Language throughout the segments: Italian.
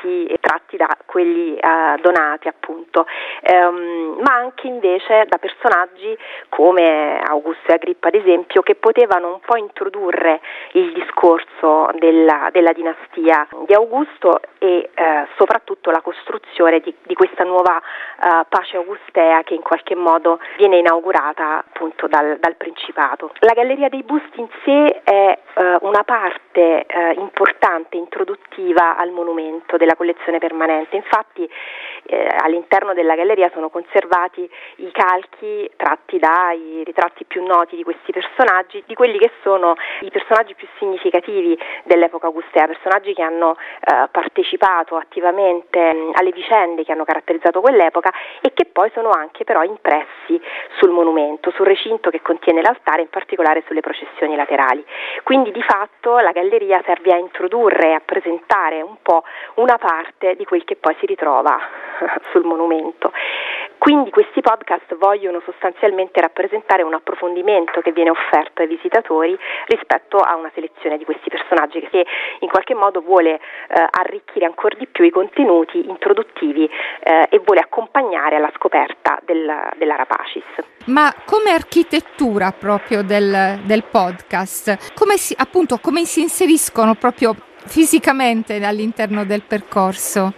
dipinti tratti da quelli donati appunto, ma anche invece da personaggi come Augusto e Agrippa ad esempio, che potevano un po' introdurre il discorso della dinastia di Augusto e soprattutto la costruzione di questa nuova pace augustea che in qualche modo viene inaugurata appunto dal Principato. La Galleria dei Busti in sé è una parte importante, introduttiva al monumento della collezione permanente. Infatti all'interno della galleria sono conservati i calchi tratti dai ritratti più noti di questi personaggi, di quelli che sono i personaggi più significativi dell'epoca augustea, personaggi che hanno partecipato attivamente alle vicende che hanno caratterizzato quell'epoca e che poi sono anche però impressi sul monumento, sul recinto che contiene l'altare, in particolare sulle processioni laterali. Quindi di fatto la galleria serve a introdurre e a presentare un po' una parte di quel che poi si ritrova sul monumento. Quindi questi podcast vogliono sostanzialmente rappresentare un approfondimento che viene offerto ai visitatori rispetto a una selezione di questi personaggi che in qualche modo vuole arricchire ancora di più i contenuti introduttivi e vuole accompagnare alla scoperta della Rapacis. Ma come architettura proprio del podcast, come si inseriscono proprio fisicamente all'interno del percorso?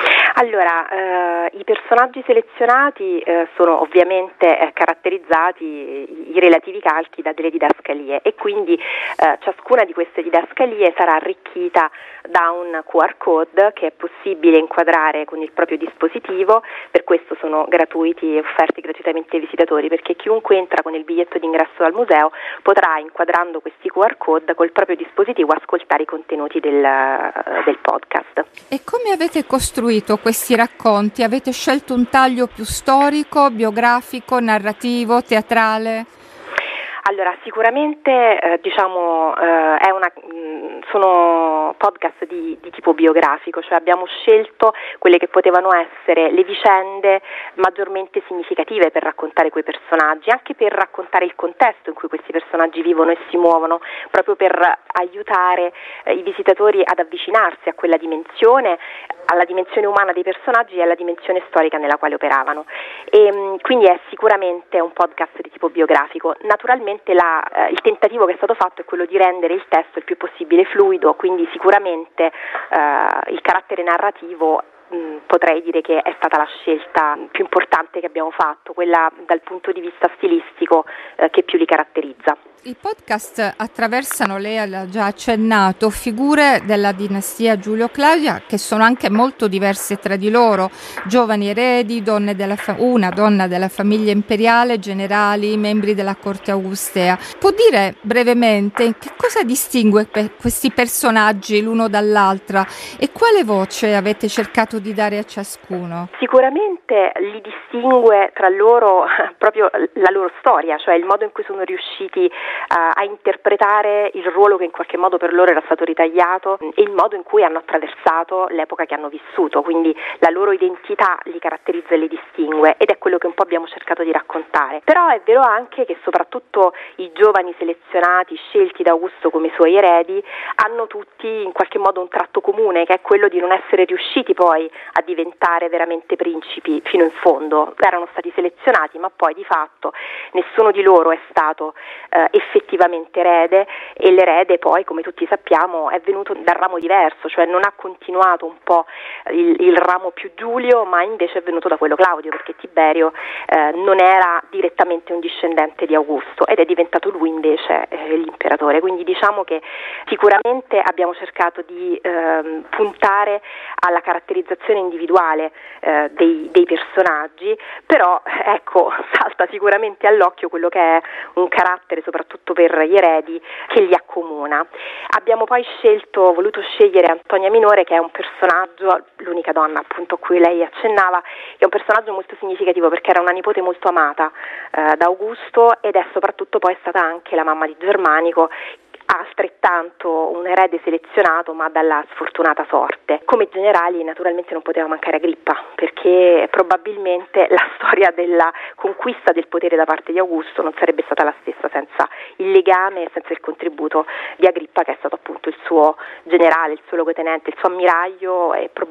Allora, i personaggi selezionati sono ovviamente caratterizzati, i relativi calchi, da delle didascalie e quindi ciascuna di queste didascalie sarà arricchita da un QR code che è possibile inquadrare con il proprio dispositivo. Per questo sono gratuiti e offerti gratuitamente ai visitatori, perché chiunque entra con il biglietto d'ingresso al museo potrà, inquadrando questi QR code col proprio dispositivo, ascoltare i contenuti del podcast. E come avete costruito questi racconti? Avete scelto un taglio più storico, biografico, narrativo, teatrale? Allora, sicuramente sono podcast di tipo biografico, cioè abbiamo scelto quelle che potevano essere le vicende maggiormente significative per raccontare quei personaggi, anche per raccontare il contesto in cui questi personaggi vivono e si muovono, proprio per aiutare i visitatori ad avvicinarsi a quella dimensione, alla dimensione umana dei personaggi e alla dimensione storica nella quale operavano. E quindi è sicuramente un podcast di tipo biografico. Naturalmente il tentativo che è stato fatto è quello di rendere il testo il più possibile fluido, quindi sicuramente il carattere narrativo potrei dire che è stata la scelta più importante che abbiamo fatto, quella dal punto di vista stilistico che più li caratterizza. I podcast attraversano, lei ha già accennato, figure della dinastia Giulio-Claudia che sono anche molto diverse tra di loro, giovani eredi, una donna della famiglia imperiale, generali, membri della corte augustea. Può dire brevemente che cosa distingue questi personaggi l'uno dall'altra e quale voce avete cercato di dare a ciascuno? Sicuramente li distingue tra loro proprio la loro storia, cioè il modo in cui sono riusciti a interpretare il ruolo che in qualche modo per loro era stato ritagliato e il modo in cui hanno attraversato l'epoca che hanno vissuto, quindi la loro identità li caratterizza e li distingue ed è quello che un po' abbiamo cercato di raccontare. Però è vero anche che soprattutto i giovani selezionati, scelti da Augusto come suoi eredi, hanno tutti in qualche modo un tratto comune, che è quello di non essere riusciti poi a diventare veramente principi fino in fondo. Erano stati selezionati, ma poi di fatto nessuno di loro è stato effettivamente erede, e l'erede poi, come tutti sappiamo, è venuto dal ramo diverso, cioè non ha continuato un po' il ramo più Giulio, ma invece è venuto da quello Claudio, perché Tiberio non era direttamente un discendente di Augusto ed è diventato lui invece l'imperatore. Quindi diciamo che sicuramente abbiamo cercato di puntare alla caratterizzazione individuale dei personaggi, però ecco, salta sicuramente all'occhio quello che è un carattere, soprattutto per gli eredi, che li accomuna. Abbiamo poi voluto scegliere Antonia Minore, che è un personaggio, l'unica donna appunto a cui lei accennava, che è un personaggio molto significativo perché era una nipote molto amata da Augusto ed è soprattutto poi stata anche la mamma di Germanico, altrettanto un erede selezionato ma dalla sfortunata sorte. Come generali naturalmente non poteva mancare Agrippa, perché probabilmente la storia della conquista del potere da parte di Augusto non sarebbe stata la stessa senza il legame e senza il contributo di Agrippa, che è stato appunto il suo generale, il suo luogotenente, il suo ammiraglio e